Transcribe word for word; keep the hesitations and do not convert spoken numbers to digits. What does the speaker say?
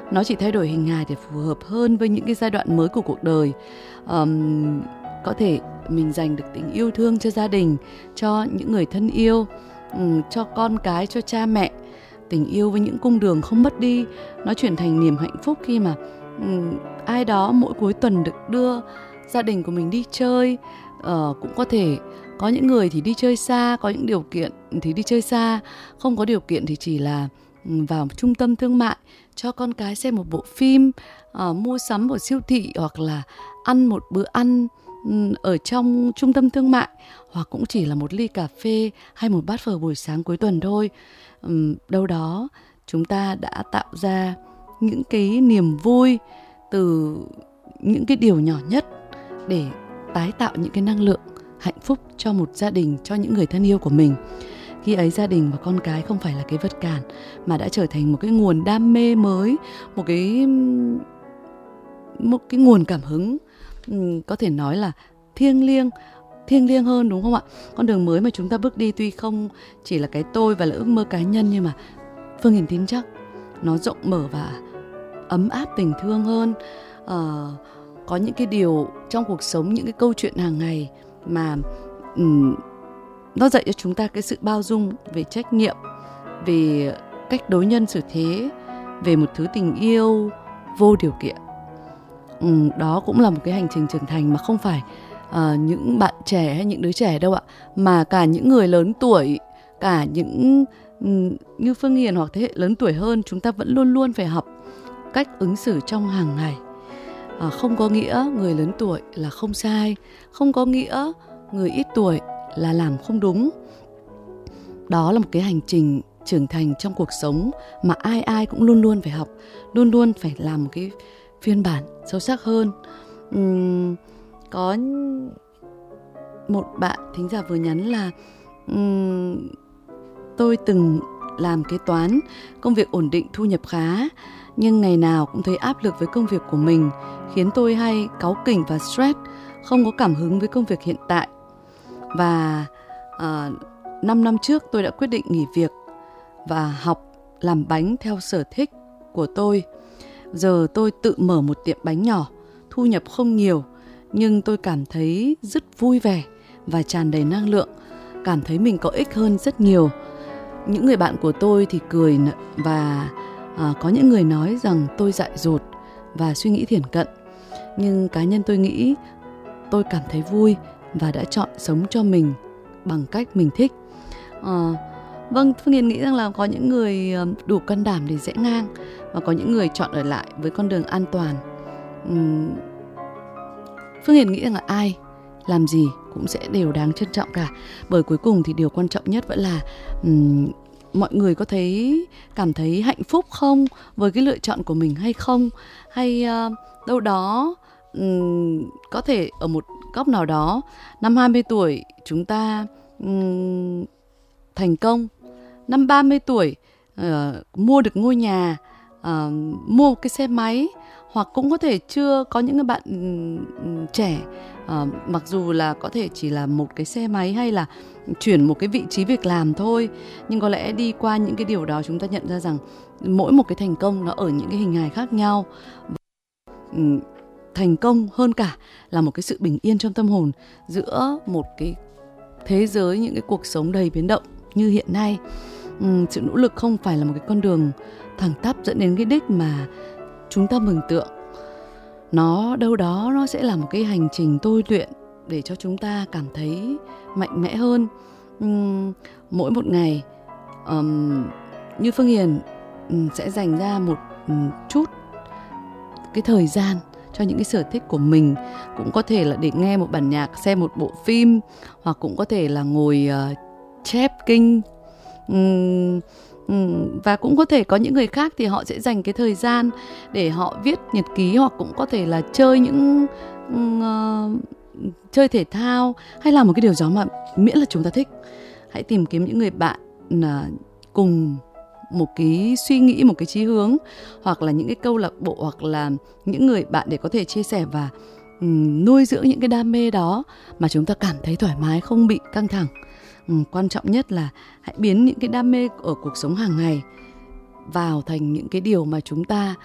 nó chỉ thay đổi hình hài để phù hợp hơn với những cái giai đoạn mới của cuộc đời. Um, có thể mình dành được tình yêu thương cho gia đình, cho những người thân yêu, um, cho con cái, cho cha mẹ. Tình yêu với những cung đường không mất đi, nó chuyển thành niềm hạnh phúc khi mà um, ai đó mỗi cuối tuần được đưa gia đình của mình đi chơi. Uh, cũng có thể có những người thì đi chơi xa, có những điều kiện thì đi chơi xa, không có điều kiện thì chỉ là vào trung tâm thương mại cho con cái xem một bộ phim, uh, mua sắm ở siêu thị, hoặc là ăn một bữa ăn um, ở trong trung tâm thương mại, hoặc cũng chỉ là một ly cà phê hay một bát phở buổi sáng cuối tuần thôi. Um, đâu đó chúng ta đã tạo ra những cái niềm vui từ những cái điều nhỏ nhất để tái tạo những cái năng lượng hạnh phúc cho một gia đình, cho những người thân yêu của mình. Khi ấy gia đình và con cái không phải là cái vật cản, mà đã trở thành một cái nguồn đam mê mới, một cái một cái nguồn cảm hứng, có thể nói là thiêng liêng, thiêng liêng hơn, đúng không ạ? Con đường mới mà chúng ta bước đi tuy không chỉ là cái tôi và là ước mơ cá nhân, nhưng mà Phương Hiền tin chắc nó rộng mở và ấm áp tình thương hơn. Ờ, có những cái điều trong cuộc sống, những cái câu chuyện hàng ngày mà um, nó dạy cho chúng ta cái sự bao dung về trách nhiệm, về cách đối nhân xử thế, về một thứ tình yêu vô điều kiện. um, Đó cũng là một cái hành trình trưởng thành mà không phải uh, những bạn trẻ hay những đứa trẻ đâu ạ, mà cả những người lớn tuổi, cả những um, như Phương Hiền hoặc thế hệ lớn tuổi hơn, chúng ta vẫn luôn luôn phải học cách ứng xử trong hàng ngày. À, không có nghĩa người lớn tuổi là không sai, không có nghĩa người ít tuổi là làm không đúng. Đó là một cái hành trình trưởng thành trong cuộc sống mà ai ai cũng luôn luôn phải học, luôn luôn phải làm một cái phiên bản sâu sắc hơn. Uhm, có một bạn thính giả vừa nhắn là um, tôi từng làm kế toán, công việc ổn định, thu nhập khá, nhưng ngày nào cũng thấy áp lực với công việc của mình, khiến tôi hay cáu kỉnh và stress, không có cảm hứng với công việc hiện tại. Và à, năm năm trước tôi đã quyết định nghỉ việc và học làm bánh theo sở thích của tôi. Giờ tôi tự mở một tiệm bánh nhỏ, thu nhập không nhiều, nhưng tôi cảm thấy rất vui vẻ và tràn đầy năng lượng, cảm thấy mình có ích hơn rất nhiều. Những người bạn của tôi thì cười và à, có những người nói rằng tôi dại dột và suy nghĩ thiển cận. Nhưng cá nhân tôi nghĩ tôi cảm thấy vui và đã chọn sống cho mình bằng cách mình thích. à, Vâng, Phương Hiền nghĩ rằng là có những người đủ can đảm để rẽ ngang, và có những người chọn ở lại với con đường an toàn. uhm, Phương Hiền nghĩ rằng là ai làm gì cũng sẽ đều đáng trân trọng cả. Bởi cuối cùng thì điều quan trọng nhất vẫn là um, mọi người có thấy cảm thấy hạnh phúc không với cái lựa chọn của mình hay không, hay uh, đâu đó um, có thể ở một góc nào đó năm hai mươi tuổi chúng ta um, thành công, năm ba mươi tuổi uh, mua được ngôi nhà, uh, mua một cái xe máy, hoặc cũng có thể chưa có những cái bạn um, trẻ uh, mặc dù là có thể chỉ là một cái xe máy hay là chuyển một cái vị trí việc làm thôi, nhưng có lẽ đi qua những cái điều đó chúng ta nhận ra rằng mỗi một cái thành công nó ở những cái hình hài khác nhau. um, Thành công hơn cả là một cái sự bình yên trong tâm hồn giữa một cái thế giới, những cái cuộc sống đầy biến động như hiện nay. uhm, Sự nỗ lực không phải là một cái con đường thẳng tắp dẫn đến cái đích mà chúng ta mường tượng. Nó đâu đó nó sẽ là một cái hành trình tôi luyện để cho chúng ta cảm thấy mạnh mẽ hơn. uhm, Mỗi một ngày um, như Phương Hiền um, sẽ dành ra một um, chút cái thời gian cho những cái sở thích của mình. Cũng có thể là để nghe một bản nhạc, xem một bộ phim, hoặc cũng có thể là ngồi uh, chép kinh. uhm, uhm, Và cũng có thể có những người khác thì họ sẽ dành cái thời gian để họ viết nhật ký, hoặc cũng có thể là chơi những uh, chơi thể thao, hay làm một cái điều gì mà miễn là chúng ta thích. Hãy tìm kiếm những người bạn uh, cùng một cái suy nghĩ, một cái chí hướng, hoặc là những cái câu lạc bộ, hoặc là những người bạn để có thể chia sẻ và um, nuôi dưỡng những cái đam mê đó mà chúng ta cảm thấy thoải mái, không bị căng thẳng. um, Quan trọng nhất là hãy biến những cái đam mê ở cuộc sống hàng ngày vào thành những cái điều mà chúng ta